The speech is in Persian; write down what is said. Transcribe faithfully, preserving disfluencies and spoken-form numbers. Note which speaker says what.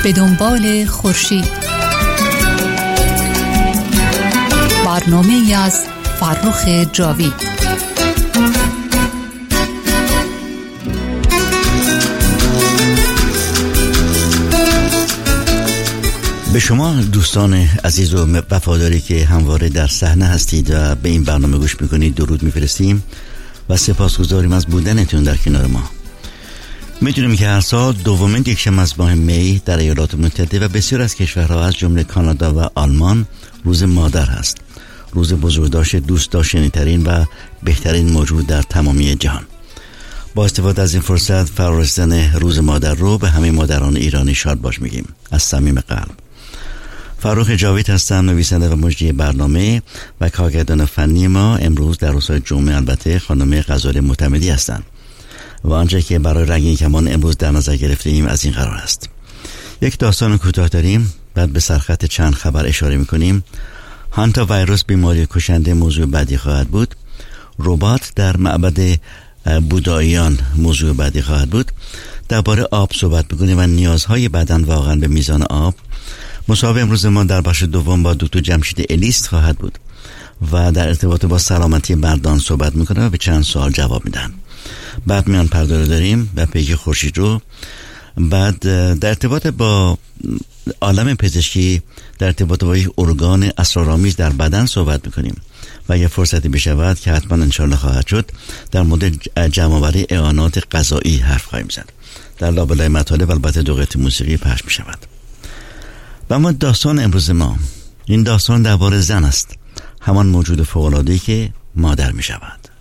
Speaker 1: به دنبال خورشید، برنامه‌ای از فرخ جاوید.
Speaker 2: به شما دوستان عزیز و وفاداری که همواره در صحنه هستید و به این برنامه گوش میکنید درود میفرستیم و سپاسگزاریم از بودنتون در کنار ما. میدونیم که هر سال دومین یکشنبه از ماه می در ایالات متحده و بسیار از کشورها از جمله کانادا و آلمان روز مادر هست، روز بزرگداشت دوست داشتنی‌ترین و بهترین موجود در تمامی جهان. با استفاده از این فرصت فرارسیدن روز مادر رو به همه مادران ایرانی شاد باش میگیم از صمیم قلب. فرخ جاوید هستم، نویسنده و مجری برنامه و کارگردان فنی ما. امروز در روز جمعه البته خانم غزاله معتمدی هستند و آنچه که برای رنگین کمان امروز در نظر گرفته ایم از این قرار است: یک داستان کوتاه داریم، بعد به سرخط چند خبر اشاره میکنیم. هانتا ویروس بیماری کشنده موضوع بعدی خواهد بود. ربات در معبد بوداییان موضوع بعدی خواهد بود. درباره آب صحبت میکنیم و نیازهای بدن واقعا به میزان آب. مصاحبه امروز ما در بخش دوم با دکتر جمشید الیست خواهد بود و در ارتباط با سلامتی مردان صحبت میکنه و به چند سوال جواب میدن. بعد میان پرده رو داریم و پیک خورشید رو. بعد در ارتباط با عالم پزشکی در ارتباط با یک ارگان اسرارآمیز در بدن صحبت میکنیم و اگر فرصتی بشود که حتما انشالله خواهد شد در مورد جمع‌آوری اعانات غذایی حرف خواهیم زد. در لابلای مطالب البته دو قطعه موسیقی پخش میشود. و اما داستان امروز ما، این داستان درباره زن است، همان موجود فوق‌العاده‌ای که مادر میشود.